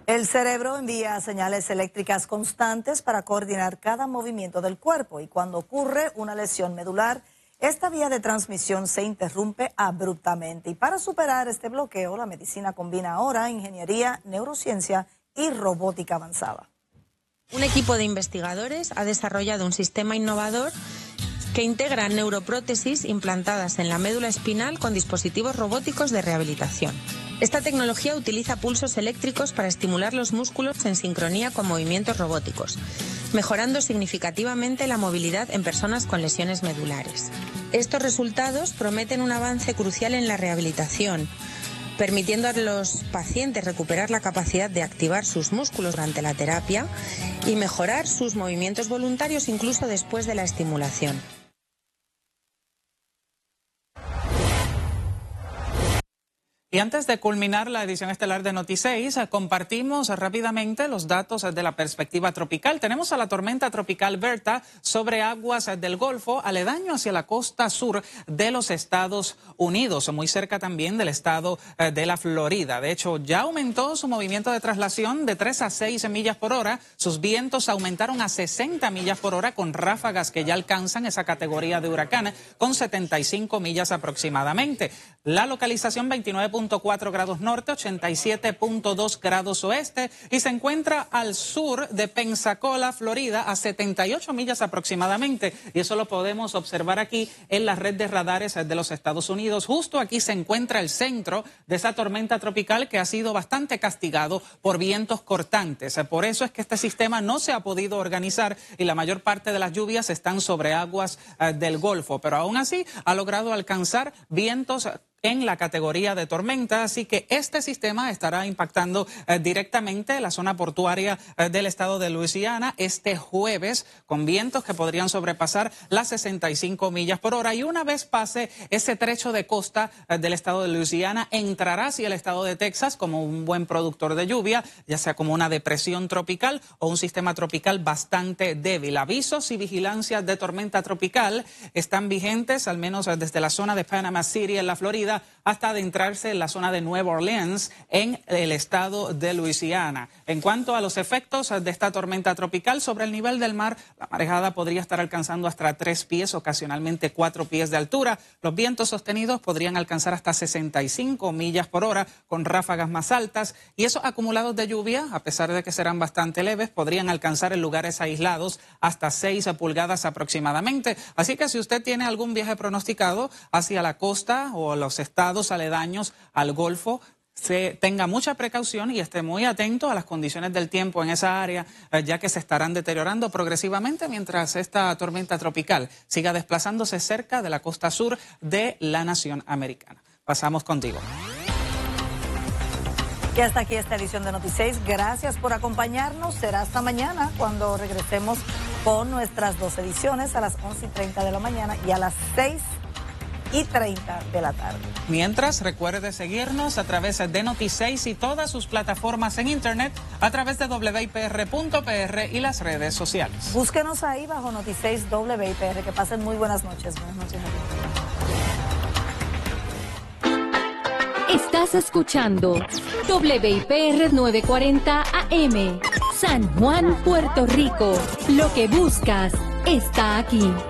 El cerebro envía señales eléctricas constantes para coordinar cada movimiento del cuerpo y cuando ocurre una lesión medular, esta vía de transmisión se interrumpe abruptamente. Y para superar este bloqueo, la medicina combina ahora ingeniería, neurociencia y robótica avanzada. Un equipo de investigadores ha desarrollado un sistema innovador que integra neuroprótesis implantadas en la médula espinal con dispositivos robóticos de rehabilitación. Esta tecnología utiliza pulsos eléctricos para estimular los músculos en sincronía con movimientos robóticos, mejorando significativamente la movilidad en personas con lesiones medulares. Estos resultados prometen un avance crucial en la rehabilitación, permitiendo a los pacientes recuperar la capacidad de activar sus músculos durante la terapia y mejorar sus movimientos voluntarios incluso después de la estimulación. Y antes de culminar la edición estelar de Noti6, compartimos rápidamente los datos de la perspectiva tropical. Tenemos a la tormenta tropical Berta sobre aguas del Golfo, aledaño hacia la costa sur de los Estados Unidos, muy cerca también del estado de la Florida. De hecho, ya aumentó su movimiento de traslación de 3 a 6 millas por hora. Sus vientos aumentaron a 60 millas por hora con ráfagas que ya alcanzan esa categoría de huracán con 75 millas aproximadamente. La localización 29.4 grados norte, 87.2 grados oeste y se encuentra al sur de Pensacola, Florida, a 78 millas aproximadamente. Y eso lo podemos observar aquí en la red de radares de los Estados Unidos. Justo aquí se encuentra el centro de esa tormenta tropical que ha sido bastante castigado por vientos cortantes. Por eso es que este sistema no se ha podido organizar y la mayor parte de las lluvias están sobre aguas del Golfo. Pero aún así ha logrado alcanzar vientos en la categoría de tormenta, así que este sistema estará impactando directamente la zona portuaria del estado de Luisiana este jueves, con vientos que podrían sobrepasar las 65 millas por hora. Y una vez pase ese trecho de costa del estado de Luisiana, entrará hacia el estado de Texas como un buen productor de lluvia, ya sea como una depresión tropical o un sistema tropical bastante débil. Avisos y vigilancias de tormenta tropical están vigentes, al menos desde la zona de Panama City en la Florida, hasta adentrarse en la zona de Nueva Orleans en el estado de Luisiana. En cuanto a los efectos de esta tormenta tropical sobre el nivel del mar, la marejada podría estar alcanzando hasta 3 pies, ocasionalmente 4 pies de altura. Los vientos sostenidos podrían alcanzar hasta 65 millas por hora con ráfagas más altas y esos acumulados de lluvia, a pesar de que serán bastante leves, podrían alcanzar en lugares aislados hasta 6 pulgadas aproximadamente. Así que si usted tiene algún viaje pronosticado hacia la costa o los estados aledaños al Golfo, tenga mucha precaución y esté muy atento a las condiciones del tiempo en esa área, ya que se estarán deteriorando progresivamente mientras esta tormenta tropical siga desplazándose cerca de la costa sur de la nación americana. Pasamos contigo. Y hasta aquí esta edición de Noti6. Gracias por acompañarnos. Será hasta mañana cuando regresemos con nuestras 2 ediciones a las 11:30 de la mañana y a las 6:30 de la tarde. Mientras, recuerde seguirnos a través de Noti6 y todas sus plataformas en internet a través de wipr.pr y las redes sociales. Búsquenos ahí bajo Noti6 WIPR. Que pasen muy buenas noches. Buenas noches. Estás escuchando WIPR 940 AM, San Juan, Puerto Rico. Lo que buscas está aquí.